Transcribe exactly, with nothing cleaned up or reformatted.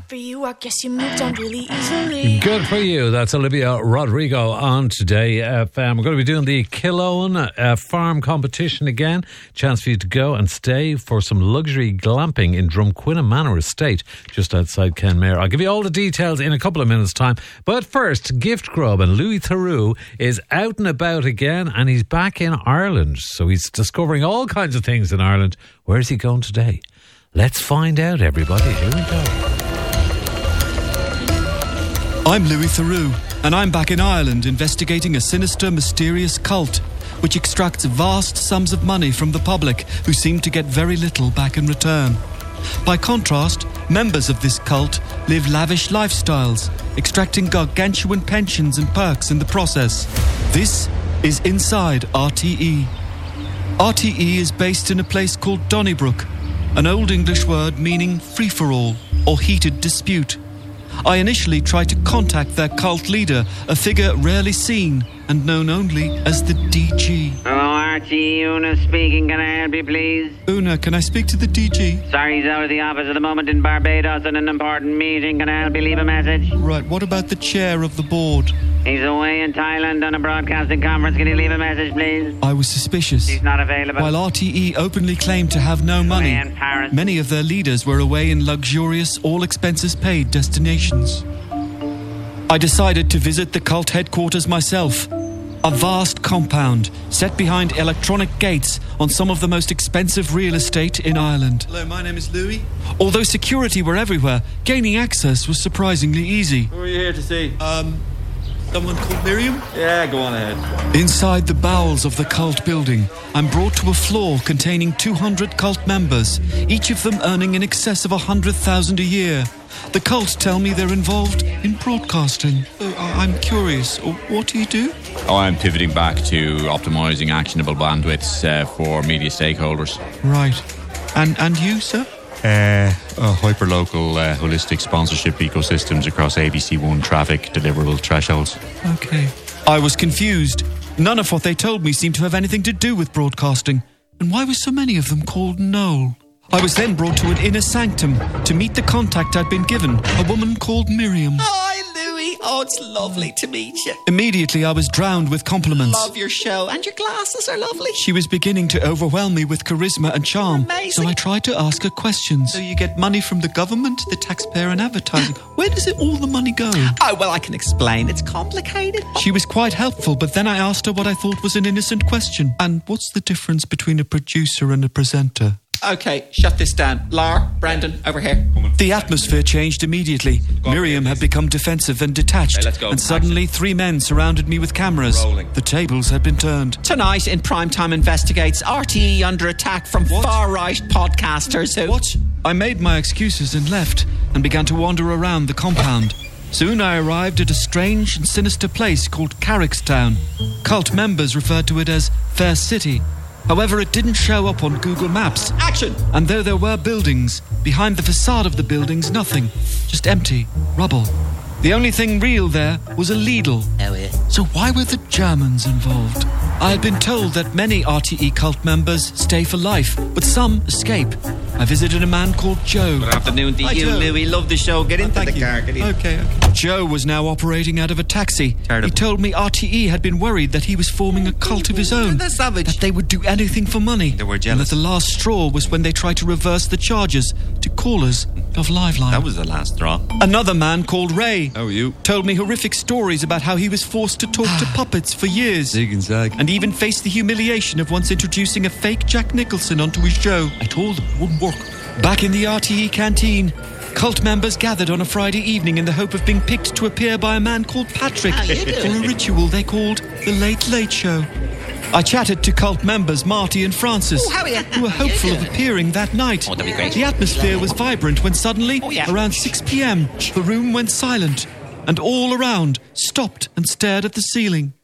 for you. I guess you moved on really easily. Good for you. That's Olivia Rodrigo on Today F M. We're going to be doing the Killowen uh, farm competition again. Chance for you to go and stay for some luxury glamping in Drumquinna Manor Estate, just outside Kenmare. I'll give you all the details in a couple of minutes' time. But first, Gift Grub, and Louis Theroux is out and about again, and he's back in Ireland. So he's discovering all kinds of things in Ireland. Where's he going today? Let's find out, everybody. Here we go. I'm Louis Theroux, and I'm back in Ireland investigating a sinister, mysterious cult which extracts vast sums of money from the public who seem to get very little back in return. By contrast, members of this cult live lavish lifestyles, extracting gargantuan pensions and perks in the process. This is Inside R T E. R T E is based in a place called Donnybrook, an Old English word meaning free-for-all or heated dispute. I initially tried to contact their cult leader, a figure rarely seen and known only as the D G. Hello, R T E, Una speaking. Can I help you, please? Una, can I speak to the D G? Sorry, he's out of the office at the moment in Barbados on an important meeting. Can I help you leave a message? Right, what about the chair of the board? He's away in Thailand on a broadcasting conference. Can you leave a message, please? I was suspicious. He's not available. While R T E openly claimed to have no money, Away in Paris. many of their leaders were away in luxurious, all-expenses-paid destinations. I decided to visit the cult headquarters myself. A vast compound set behind electronic gates on some of the most expensive real estate in Ireland. Hello, my name is Louis. Although security were everywhere, gaining access was surprisingly easy. Who are you here to see? Um, someone called Miriam? Yeah, go on ahead. Inside the bowels of the cult building, I'm brought to a floor containing two hundred cult members, each of them earning in excess of one hundred thousand dollars a year. The cult tell me they're involved in broadcasting. Oh, I'm curious, what do you do? Oh, I'm pivoting back to optimising actionable bandwidths uh, for media stakeholders. Right. And and you, sir? Uh, uh, hyper-local uh, holistic sponsorship ecosystems across A B C One traffic deliverable thresholds. Okay. I was confused. None of what they told me seemed to have anything to do with broadcasting. And why were so many of them called Noel? I was then brought to an inner sanctum to meet the contact I'd been given, a woman called Miriam. Hi, Louis. Oh, it's lovely to meet you. Immediately, I was drowned with compliments. Love your show, and your glasses are lovely. She was beginning to overwhelm me with charisma and charm. Amazing. So I tried to ask her questions. So you get money from the government, the taxpayer and advertising. Where does it all the money go? Oh, well, I can explain. It's complicated. She was quite helpful, but then I asked her what I thought was an innocent question. And what's the difference between a producer and a presenter? Okay, shut this down. Lar, Brandon, over here. The atmosphere changed immediately. Miriam had become defensive and detached. Hey, let's go. And suddenly three men surrounded me with cameras. Rolling. The tables had been turned. Tonight in Primetime Investigates, R T E under attack from What? far-right podcasters who... What? I made my excuses and left and began to wander around the compound. Soon I arrived at a strange and sinister place called Carrickstown. Cult members referred to it as Fair City. However, it didn't show up on Google Maps. Action! And though there were buildings, behind the facade of the buildings, nothing. Just empty, rubble. The only thing real there was a Lidl. Oh, yeah. So why were the Germans involved? I had been told that many R T E cult members stay for life, but some escape. I visited a man called Joe. Good afternoon to Hi, you, Joe. Louis. Love the show. Get into Thank the you. car. Get in. Okay, okay. Joe was now operating out of a taxi. Terrible. He told me R T E had been worried that he was forming a cult of his own. They're savage. That they would do anything for money. They were And jealous. that the last straw was when they tried to reverse the charges to callers of Liveline. That was the last straw. Another man called Ray How are you? told me horrific stories about how he was forced to talk to puppets for years. Zig and zag. And even faced the humiliation of once introducing a fake Jack Nicholson onto his show. I told him it wouldn't work. Back in the R T E canteen, cult members gathered on a Friday evening in the hope of being picked to appear by a man called Patrick How you for doing? a ritual they called the Late Late Show. I chatted to cult members Marty and Francis, Oh, how are you? who were hopeful of appearing that night. Oh, that'd be great. The atmosphere was vibrant when suddenly, Oh, yeah. around six p.m, the room went silent, and all around stopped and stared at the ceiling.